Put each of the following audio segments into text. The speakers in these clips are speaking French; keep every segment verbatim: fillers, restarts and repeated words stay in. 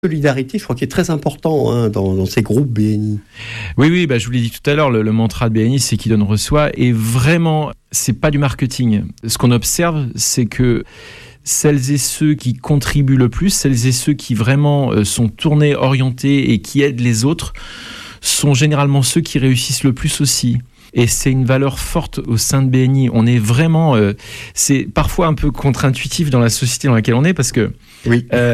solidarité, je crois qu'il est très important hein, dans, dans ces groupes B N I. Oui, oui, bah, je vous l'ai dit tout à l'heure, le, le mantra de B N I, c'est qui donne reçoit. Et vraiment, c'est pas du marketing. Ce qu'on observe, c'est que celles et ceux qui contribuent le plus, celles et ceux qui vraiment euh, sont tournés, orientés et qui aident les autres, sont généralement ceux qui réussissent le plus aussi. Et c'est une valeur forte au sein de B N I. On est vraiment... Euh, c'est parfois un peu contre-intuitif dans la société dans laquelle on est, parce que... Oui. Euh,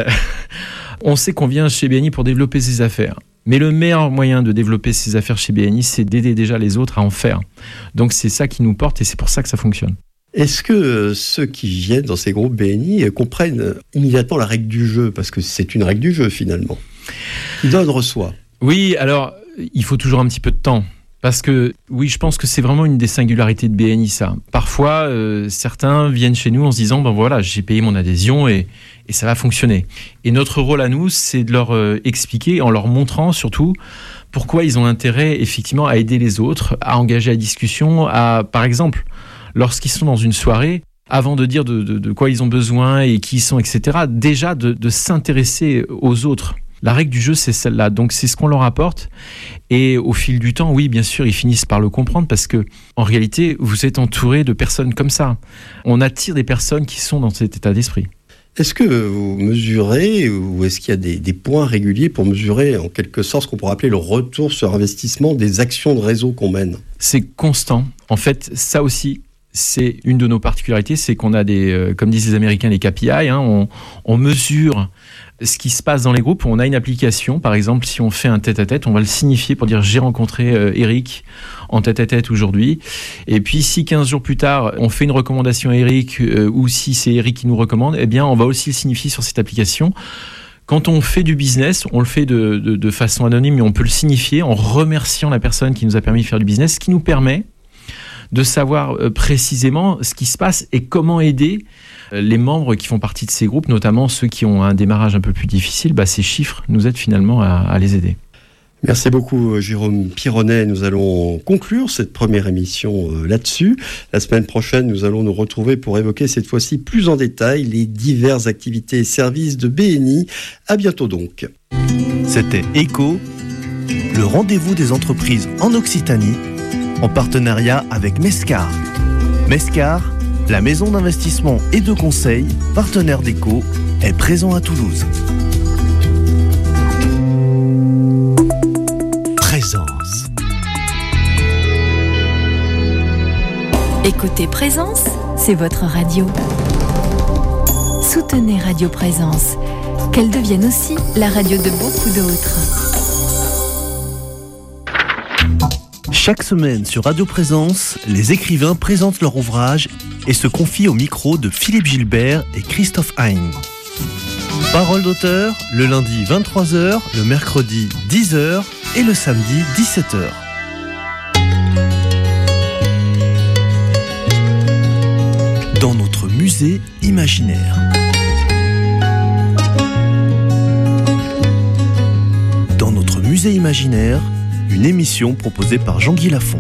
on sait qu'on vient chez B N I pour développer ses affaires. Mais le meilleur moyen de développer ses affaires chez B N I, c'est d'aider déjà les autres à en faire. Donc c'est ça qui nous porte et c'est pour ça que ça fonctionne. Est-ce que euh, ceux qui viennent dans ces groupes B N I euh, comprennent euh, immédiatement la règle du jeu ? Parce que c'est une règle du jeu finalement. Qui donne, reçoit. Oui, alors il faut toujours un petit peu de temps. Parce que, oui, je pense que c'est vraiment une des singularités de B N I, ça. Parfois, euh, certains viennent chez nous en se disant, ben voilà, j'ai payé mon adhésion et, et ça va fonctionner. Et notre rôle à nous, c'est de leur euh, expliquer, en leur montrant surtout, pourquoi ils ont intérêt, effectivement, à aider les autres, à engager la discussion, à, par exemple, lorsqu'ils sont dans une soirée, avant de dire de, de, de quoi ils ont besoin et qui ils sont, et cetera, déjà de, de s'intéresser aux autres. La règle du jeu, c'est celle-là. Donc, c'est ce qu'on leur apporte. Et au fil du temps, oui, bien sûr, ils finissent par le comprendre parce que, en réalité, vous êtes entouré de personnes comme ça. On attire des personnes qui sont dans cet état d'esprit. Est-ce que vous mesurez ou est-ce qu'il y a des, des points réguliers pour mesurer, en quelque sorte, ce qu'on pourrait appeler le retour sur investissement des actions de réseau qu'on mène ? C'est constant. En fait, ça aussi, c'est une de nos particularités, c'est qu'on a des, euh, comme disent les Américains, les K P I, hein, on, on mesure ce qui se passe dans les groupes. On a une application, par exemple, si on fait un tête-à-tête, on va le signifier pour dire j'ai rencontré euh, Eric en tête-à-tête aujourd'hui. Et puis si quinze jours plus tard, on fait une recommandation à Eric euh, ou si c'est Eric qui nous recommande, eh bien on va aussi le signifier sur cette application. Quand on fait du business, on le fait de, de, de façon anonyme, mais on peut le signifier en remerciant la personne qui nous a permis de faire du business, ce qui nous permet de savoir euh, précisément ce qui se passe et comment aider les membres qui font partie de ces groupes, notamment ceux qui ont un démarrage un peu plus difficile. Bah, ces chiffres nous aident finalement à, à les aider. Merci beaucoup Jérôme Pironnet. Nous allons conclure cette première émission euh, là-dessus. La semaine prochaine, nous allons nous retrouver pour évoquer cette fois-ci plus en détail les diverses activités et services de B N I. À bientôt donc. C'était Echo, le rendez-vous des entreprises en Occitanie, en partenariat avec Mescar. Mescar, la maison d'investissement et de conseil, partenaire d'Echo, est présent à Toulouse. Présence. Écoutez Présence, c'est votre radio. Soutenez Radio Présence, qu'elle devienne aussi la radio de beaucoup d'autres. Chaque semaine sur Radio Présence, les écrivains présentent leur ouvrage et se confient au micro de Philippe Gilbert et Christophe Hein. Parole d'auteur, le lundi vingt-trois heures, le mercredi dix heures et le samedi dix-sept heures. Dans notre musée imaginaire. Dans notre musée imaginaire, une émission proposée par Jean-Guy Lafont.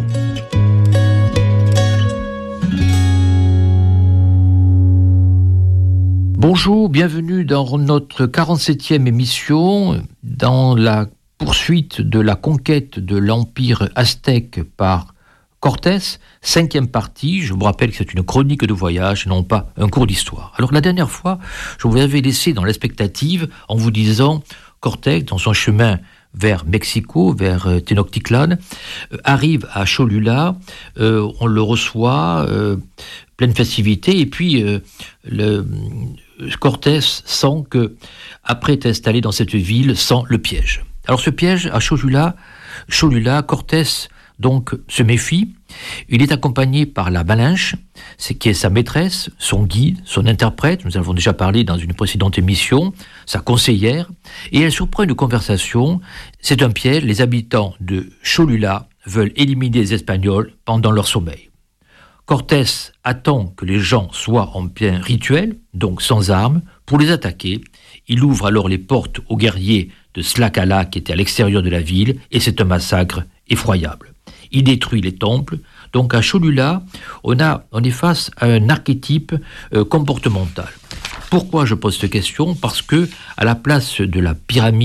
Bonjour, bienvenue dans notre quarante-septième émission, dans la poursuite de la conquête de l'Empire aztèque par Cortés, cinquième partie. Je vous rappelle que c'est une chronique de voyage, non pas un cours d'histoire. Alors la dernière fois, je vous avais laissé dans l'expectative en vous disant Cortés, dans son chemin vers Mexico, vers euh, Tenochtitlan, euh, arrive à Cholula, euh, on le reçoit, euh, pleine festivité, et puis euh, le, Cortés sent que, après être installé dans cette ville, sent le piège. Alors ce piège, à Cholula, Cholula, Cortés donc se méfie. Il est accompagné par la Malinche, c'est qui est sa maîtresse, son guide, son interprète, nous avons déjà parlé dans une précédente émission, sa conseillère, et elle surprend une conversation. C'est un piège, les habitants de Cholula veulent éliminer les Espagnols pendant leur sommeil. Cortés attend que les gens soient en plein rituel, donc sans armes, pour les attaquer. Il ouvre alors les portes aux guerriers de Tlaxcala qui étaient à l'extérieur de la ville, et c'est un massacre effroyable. Il détruit les temples. Donc à Cholula, on, a, on est face à un archétype euh, comportemental. Pourquoi je pose cette question ? Parce que, à la place de la pyramide